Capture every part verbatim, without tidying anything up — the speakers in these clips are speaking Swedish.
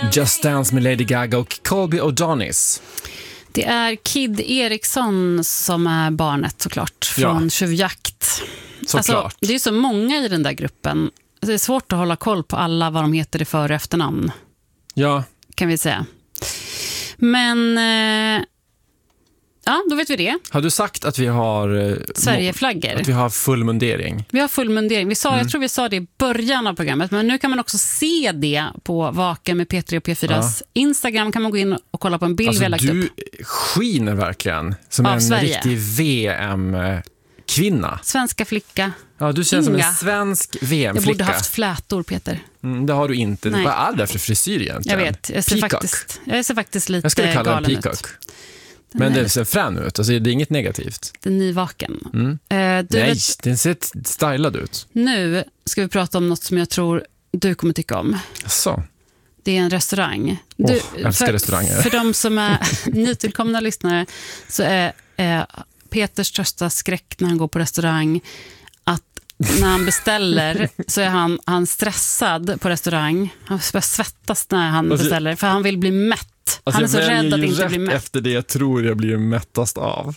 Just Dance med Lady Gaga och Colby O'Donis. Det är Kid Eriksson som är barnet såklart från Ja. Tjuvjakt. Såklart. Alltså, det är så många i den där gruppen. Det är svårt att hålla koll på alla vad de heter i för- och efternamn. Ja. Kan vi säga. Men eh, ja, då vet vi det. Har du sagt att vi har eh, Sverigeflaggor. att vi har full mundering? Vi har full mundering. Vi sa, Mm. Jag tror vi sa det i början av programmet, men nu kan man också se det på Vaken med P tre och P fyras Ja. Instagram. Kan man gå in och kolla på en bild Alltså, vi har lagt du upp. skiner verkligen som Av en Sverige. riktig V M-kvinna. Svenska flicka. Ja, du känns som Inga. en svensk V Jag borde M-flicka. haft flätor, Peter. Mm, det har du inte. Nej. Vad är det för frisyr Jag egentligen? vet. Jag ser, Peacock. faktiskt, jag ser faktiskt lite Jag skulle kalla den galen peacock. ut. Men är det ser frän ut. Alltså, det är inget negativt. Den nyvaken. Mm. Eh, du Nej, vet, den ser stylad ut. nu ska vi prata om något som jag tror du kommer tycka om. Så. Det är en restaurang. Åh, Du, jag älskar för, restauranger. För de som är nytillkomna lyssnare så är eh, Peters största skräck när han går på restaurang att när han beställer så är han, han stressad på restaurang. Han börjar svettas när han Alltså, beställer för han vill bli mätt. Alltså, han är så jag väljer rädd att ju inte rätt bli mätt. efter det jag tror jag blir mättast av.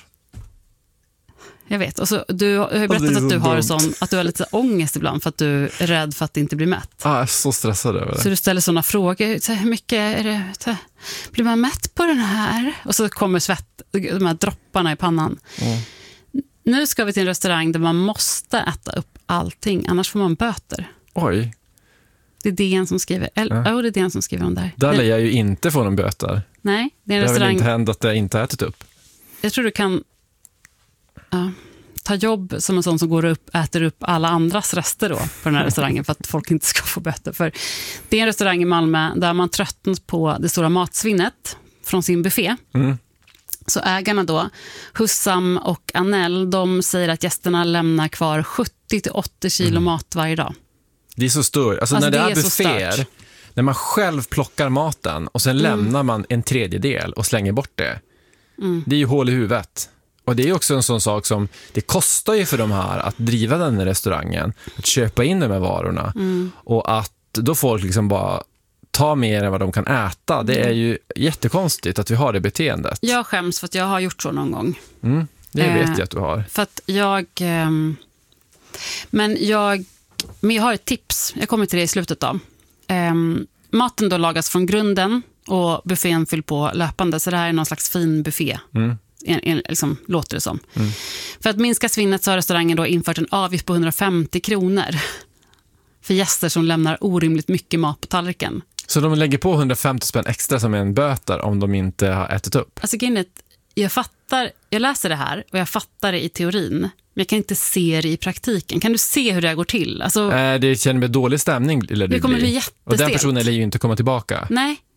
Jag vet. Och så, du har ju berättat Alltså, det är att, så du har dumt. sån, att du har lite ångest ibland för att du är rädd för att inte bli mätt. Ah, jag är så stressad över det. Så du ställer sådana frågor. Så här, hur mycket är det? Så här, blir man mätt på den här? Och så kommer svett, de här dropparna i pannan. Mm. Nu ska vi till en restaurang där man måste äta upp allting. Annars får man böter. Oj, Det är D N som skriver. Eller, Ja. oh, det är D N som skriver om det här. där lär Nej, jag ju inte få någon böter. nej, det är en Det har väl restaurang. inte hänt att jag inte har ätit upp. Jag tror du kan ja, ta jobb som en sån som går upp, äter upp alla andras rester då på den här restaurangen för att folk inte ska få böter. För det är en restaurang i Malmö där man tröttnat på det stora matsvinnet från sin buffé. Mm. Så ägarna då, Hussam och Anel, de säger att gästerna lämnar kvar sjuttio till åttio kilo Mm. mat varje dag. Det är så stort. Alltså, Alltså, när det, det är är så bufféer, stört. när man själv plockar maten och sen Mm. lämnar man en tredjedel och slänger bort det. Mm. Det är ju hål i huvudet. Och det är också en sån sak som, det kostar ju för de här att driva den här restaurangen, att köpa in de här varorna. Mm. Och att då folk liksom bara tar mer än vad de kan äta. Det är ju jättekonstigt att vi har det beteendet. Jag skäms för att jag har gjort så någon gång. Mm, det Eh, vet jag att du har. För att jag... ehm, men jag... Men jag har ett tips. Jag kommer till det i slutet då. Ehm, maten då lagas från grunden och buffén fyll på löpande. Så det här är någon slags fin buffé. Mm. En, en, liksom, låter det som. Mm. För att minska svinnet så har restaurangen då infört en avgift på hundrafemtio kronor för gäster som lämnar orimligt mycket mat på tallriken. Så de lägger på hundrafemtio spänn extra som en böter om de inte har ätit upp? Alltså grejen är att jag fattar, jag läser det här och jag fattar det i teorin, men jag kan inte se det i praktiken. Kan du se hur det går till? Alltså, Eh, det känner mig dålig stämning. Eller det kommer bli Och den jättestelt. personen lär ju inte komma tillbaka. Nej,